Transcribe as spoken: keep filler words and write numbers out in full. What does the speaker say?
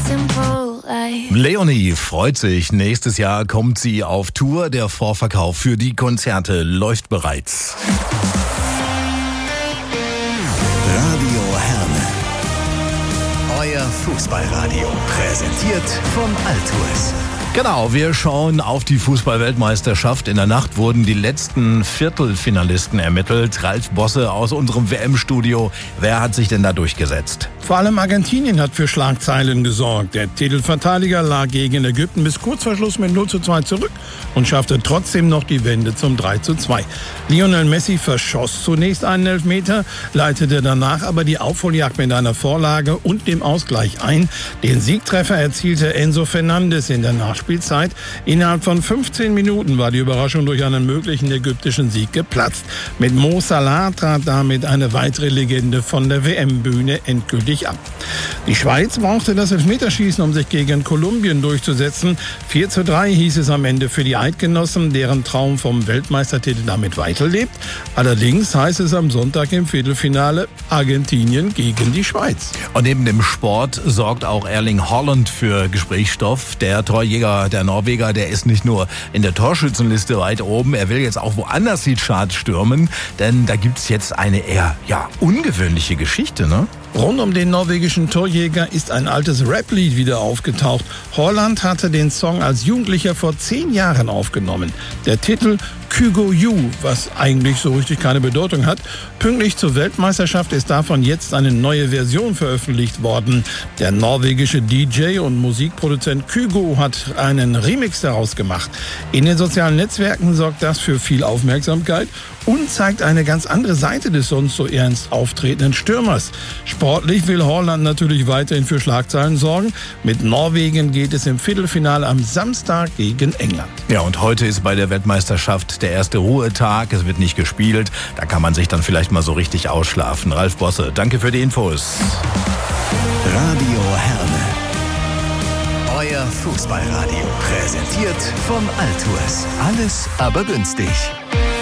simple life. Leonie freut sich. Nächstes Jahr kommt sie auf Tour. Der Vorverkauf für die Konzerte läuft bereits. Radio Herne. Euer Fußballradio. Präsentiert vom Altours. Genau, wir schauen auf die Fußball-Weltmeisterschaft. In der Nacht wurden die letzten Viertelfinalisten ermittelt. Ralf Bosse aus unserem W M-Studio. Wer hat sich denn da durchgesetzt? Vor allem Argentinien hat für Schlagzeilen gesorgt. Der Titelverteidiger lag gegen Ägypten bis kurz vor Schluss mit null zu zwei zurück und schaffte trotzdem noch die Wende zum drei zu zwei. Lionel Messi verschoss zunächst einen Elfmeter, leitete danach aber die Aufholjagd mit einer Vorlage und dem Ausgleich ein. Den Siegtreffer erzielte Enzo Fernandes in der Nachspielzeit. Innerhalb von fünfzehn Minuten war die Überraschung durch einen möglichen ägyptischen Sieg geplatzt. Mit Mo Salah trat damit eine weitere Legende von der W M-Bühne endgültig ab. Die Schweiz brauchte das Elfmeterschießen, um sich gegen Kolumbien durchzusetzen. vier zu drei hieß es am Ende für die Eidgenossen, deren Traum vom Weltmeistertitel damit weiterlebt. Allerdings heißt es am Sonntag im Viertelfinale Argentinien gegen die Schweiz. Und neben dem Sport sorgt auch Erling Haaland für Gesprächsstoff. Der Torjäger, der Norweger, der ist nicht nur in der Torschützenliste weit oben, er will jetzt auch woanders die Charts stürmen, denn da gibt's jetzt eine eher ja, ungewöhnliche Geschichte, ne? Rund um den norwegischen Torjäger ist ein altes Rap-Lied wieder aufgetaucht. Haaland hatte den Song als Jugendlicher vor zehn Jahren aufgenommen. Der Titel Kygo You, was eigentlich so richtig keine Bedeutung hat. Pünktlich zur Weltmeisterschaft ist davon jetzt eine neue Version veröffentlicht worden. Der norwegische D J und Musikproduzent Kygo hat einen Remix daraus gemacht. In den sozialen Netzwerken sorgt das für viel Aufmerksamkeit und zeigt eine ganz andere Seite des sonst so ernst auftretenden Stürmers. Sportlich will Haaland natürlich weiterhin für Schlagzeilen sorgen. Mit Norwegen geht es im Viertelfinale am Samstag gegen England. Ja, und heute ist bei der Weltmeisterschaft der erste Ruhetag. Es wird nicht gespielt. Da kann man sich dann vielleicht mal so richtig ausschlafen. Ralf Bosse, danke für die Infos. Radio Herne. Euer Fußballradio. Präsentiert vom Altours. Alles aber günstig.